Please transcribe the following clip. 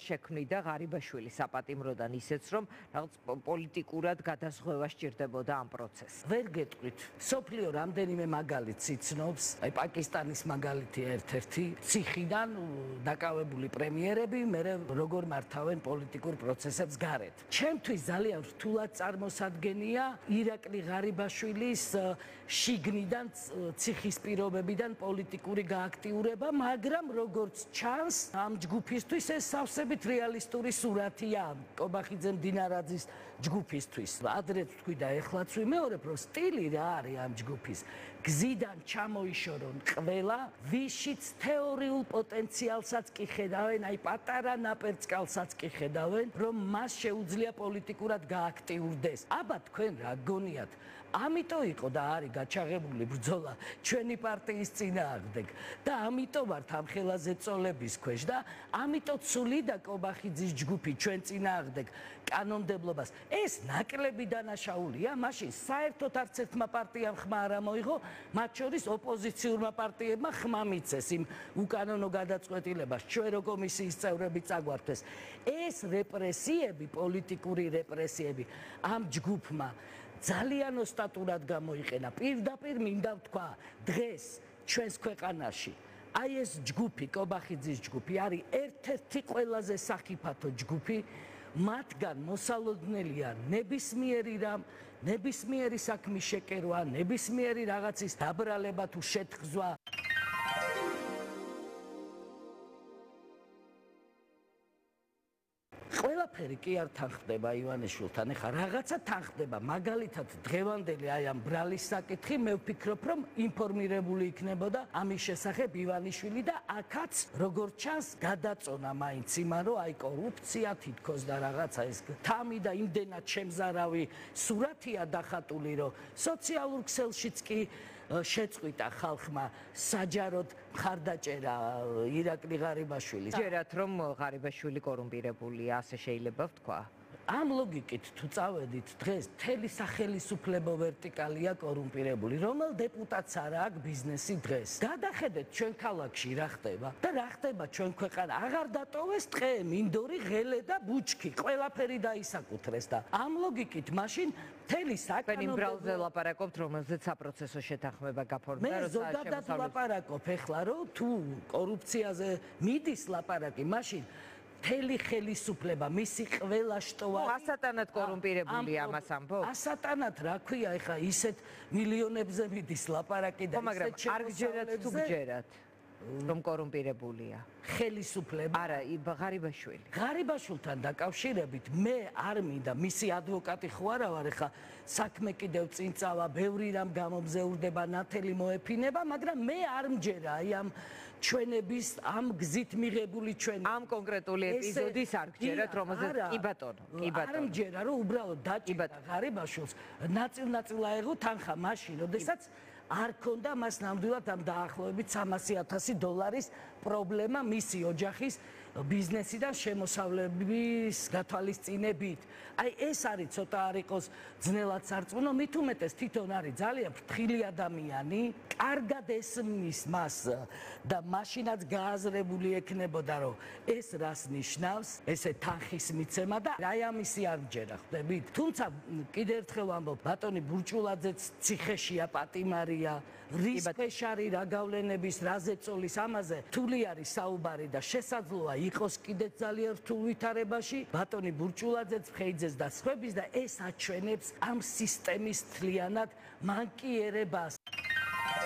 შექმნიდა ღარიბაშვილი საპატიმროდან ისეც, რომ რაღაც პოლიტიკურად გადაზღვევა სჭირდებოდა ამ პროცესს. ვერ გეტყვით, სოფლიო რამდენიმე მაგალითს იცნობს, აი პაკისტანის მაგალითი ერთ-ერთი, ციხიდან დაკავებული პრემიერები მერე როგორ მართავენ პოლიტიკურ პროცესებს გარეთ. ჩემთვის ძალიან რთულად წარმოსადგენია ირაკლი ღარიბაშვილის შიგნიდან ციხის პირობებიდან პოლიტიკური გააქტიურება, მაგრამ როგორც ჩანს, ამ ჯგუფისთვის ეს სავსებით რეალისტური სურათია კობახიძე მდინარაძის ჯგუფისთვის. ადრე თქვი და ეხლაც ვიმეორებ, რომ სტილი რა არის ამ ჯგუფის. გზიდან ჩამოიშორონ ყველა, ვიშიც თეორიულ პოტენციალსაც კი ხედავენ, აი პატარა ნაპერწკალსაც კი ხედავენ, რომ მას შეუძლია პოლიტიკურად გააქტიურდეს. აბა თქვენ რა გონიათ? ამიტომ იყო და არის გაჩაღებული ბრძოლა ჩვენი პარტიის წინააღმდეგ და ამიტომ ვართ ამ ხელაზე წოლების ქვეშ და ამიტომ ცვლიდა კობახიძის ჯგუფი ჩვენ წინააღმდეგ კანონმდებლობას. ეს ნაკლები დანაშაულია, მაშინ საერთოდ არც ერთმა პარტიამ ხმა არ ამოიღო, მათ შორის ოპოზიციურმა პარტიებმა ხმა მიცეს იმ უკანონო გადაწყვეტილებას, ჩვენ რო კომისიის წევრები წაგვართვეს. ეს რეპრესიები, პოლიტიკური რეპრესიები ამ ჯგუფმა ძალიან ოსტატურად გამოიყენა. პირდაპირ მინდა ვთქვა, დღეს ჩვენს ქვეყანაში აი ეს ჯგუფი, კობახიძის ჯგუფი არის ერთ-ერთი ყველაზე სახიფათო ჯგუფი. მათგან მოსალოდნელია ნებისმიერი რამ, ნებისმიერი საქმის შეკერვა, ნებისმიერი რაღაცის დაბრალება თუ შეთხზვა. ყველაფერი კი არ თანხდება ივანიშვილთან, ეხლა რაღაცა თანხდება, მაგალითად დღევანდელი აი ამ ბრალის საკითხი, მე ვფიქრობ, რომ ინფორმირებული იქნებოდა ამის შესახებ ივანიშვილი და აქაც როგორც ჩანს გადაწონა მაინც იმან, რომ აი კორუფცია თითქოს და რაღაცა ეს თამი და იმდენად შემზარავი სურათია დახატული, რომ სოციალურ ქსელშიც კი შეწყვიტა ხალხმა საჯაროდ მხარდაჭერა ირაკლი ღარიბაშვილის. ჯერათ რომ ღარიბაშვილი კორუმპირებულია, ასე შეიძლება ვთქვა? ამ ლოგიკით თუ წავედით, დღეს მთელი სახელმწიფო ვერტიკალია კორუმპირებული. რომელ დეპუტატს არა აქვს ბიზნესი დღეს? გადახედეთ ჩვენ ქალაქში რა ხდება და რა ხდება ჩვენ ქვეყანა. აღარ დატოვეს ტყე, მინდორი, ღელე და ბუჩქი, ყველაფერი დაისაკუთრეს და ამ ლოგიკით მაშინ მთელი საკანონმდებლო ბრალზე ლაპარაკობთ, რომელზეც საპროცესო შეთანხმება გაფორმდა, როცა ზოგადად ლაპარაკობ ეხლა, რომ თუ კორუფციაზე მიდის ლაპარაკი, მაშინ მთელი ხელისუფლება, მისი ყველა შტოვა ასატანად კორუმპირებულია, ამას ამბობ? ასატანად რა ქვია, ეხლა ისეთ მილიონებზე მიდის ლაპარაკი და მაგრამ არ გჯერათ თუ გჯერათ რომ კორუმპირებულია ხელისუფლება? არა, ღარიბაშვილი. ღარიბაშვილთან დაკავშირებით მე არ მინდა, მისი ადვოკატი ხო არა ვარ, ეხლა საქმე კიდევ წინ წავა, ბევრი რამ გამომზეურდება, ნათელი მოეფინება, მაგრამ მე არ მჯერა აი ამ ჩვენების ამ გზით მიღებული ჩვენი ამ კონკრეტული ეპიზოდის არ გჯერათ, რომელზეც კი ბატონო, კი ბატონო. არ მჯერა, რომ უბრალოდ დაჭირდა ღარიბაშვილს ნაწილ-ნაწილ აეღო თანხა მაშინ, როდესაც არ ქონდა მას ნამდვილად ამ დაახლოებით $300,000 პრობლემა მისი ოჯახის ბიზნესიდან შემოსავლების გათვალისწინებით. აი ეს არის ცოტა არ იყოს ძნელად სარწმუნო, მით უმეტეს თვითონ არის ძალიან ფრთხილი ადამიანი, კარგად ესმის მას და მაშინაც გააზრებული ექნებოდა, რომ ეს რას ნიშნავს, ესე თანხის მიცემა და აი ამისი არ მჯერა, ხვდებით? თუმცა კიდევ ერთხელ ვამბობ, ბატონი ბურჭულაძეც ციხეშია, პატიმარია, რის ფეშარი რა გავლენების, რა ზეწოლის, ამაზე რთული არის საუბარი და შესაძლოა იყოს კიდეც ძალიან რთულ ვითარებაში, ბატონი ბურჭულაძეც, ფხეიძეც და სხვების და ეს აჩვენებს ამ სისტემის თლიანად მანკიერებას.